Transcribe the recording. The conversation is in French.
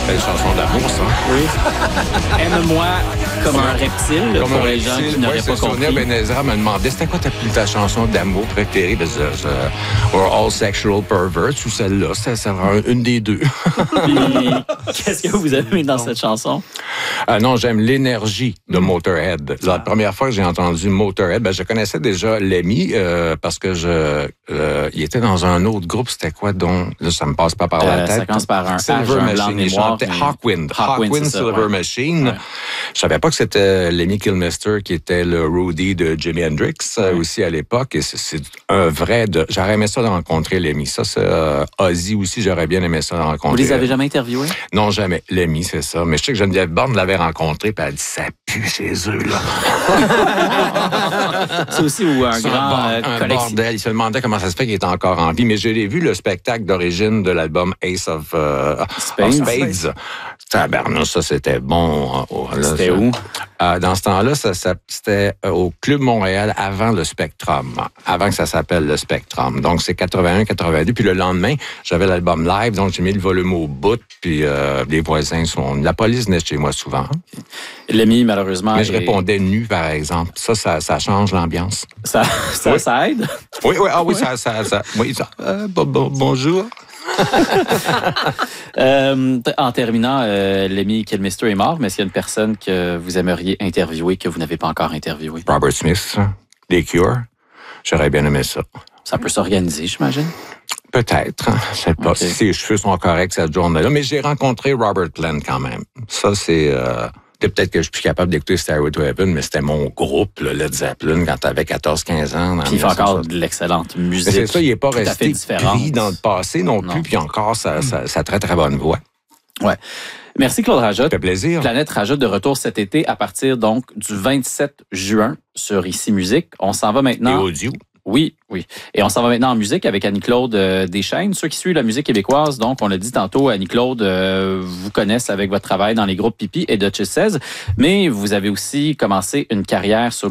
Belle chanson d'amour, ça. Oui. Aime-moi comme un reptile, Comme pour un les gens reptile. qui n'auraient pas Sonia compris. Benezra me demandait c'était quoi ta chanson d'amour préférée? Or All Sexual Perverts ou celle-là? C'est une des deux. Puis, qu'est-ce que vous aimez dans cette chanson? Non, j'aime l'énergie de Motorhead. La première fois que j'ai entendu Motorhead, je connaissais déjà Lemmy parce que il était dans un autre groupe. C'était quoi donc? Là, ça me passe pas par la tête. Ça commence par un Silver H, un blanc Machine. de Il mémoire, chantait mais... Hawkwind, c'est ça, Silver ouais. Machine. Ouais. Je savais pas que c'était Lemmy Kilmister qui était le roadie de Jimi Hendrix aussi à l'époque. Et c'est un vrai... J'aurais aimé ça de rencontrer Lemmy. Ça, c'est Ozzy aussi, j'aurais bien aimé ça de rencontrer. Vous les avez jamais interviewés? Non, jamais. Lemmy, c'est ça. Mais je sais que Geneviève Borne l'avait rencontré, puis elle dit ça pue chez eux, là. C'est aussi où un grand un collection. bordel. Il se demandait comment ça se fait qu'il est encore en vie. Mais je l'ai vu, le spectacle d'origine de l'album Ace of Spades. Tabarnouche, ça, c'était bon. C'était où? Dans ce temps-là, c'était au Club Montréal avant le Spectrum. Avant que ça s'appelle le Spectrum. Donc, c'est 81, 82. Puis le lendemain, j'avais l'album live. Donc, j'ai mis le volume au bout. Puis les voisins sont... La police venait chez moi souvent. Lemmy, malheureusement... Mais je répondais nu, par exemple. Ça change l'ambiance. Ça aide? Oui, oui, oui, bonjour. En terminant, Lemmy Kilmister est mort, mais est-ce qu'il y a une personne que vous aimeriez interviewer que vous n'avez pas encore interviewé? Robert Smith, des Cure. J'aurais bien aimé ça. Ça peut s'organiser, j'imagine? Peut-être. Je sais pas si ses cheveux sont corrects cette journée-là, mais j'ai rencontré Robert Plant quand même. Ça, c'est... peut-être que je suis plus capable d'écouter Stairway to Heaven, mais c'était mon groupe, le Led Zeppelin, quand t'avais 14-15 ans. Puis il fait encore de l'excellente musique. Mais c'est ça, il n'est pas resté différent pris dans le passé non plus, puis encore sa très, très bonne voix. Ouais. Merci Claude Rajotte. Ça fait plaisir. Planète Rajotte de retour cet été à partir donc du 27 juin sur Ici Musique. On s'en va maintenant... Et audio. Oui. Et on s'en va maintenant en musique avec Annie-Claude Deschaines. Ceux qui suivent la musique québécoise, donc, on l'a dit tantôt, Annie-Claude vous connaissent avec votre travail dans les groupes Pipi et Duchess 16, mais vous avez aussi commencé une carrière sur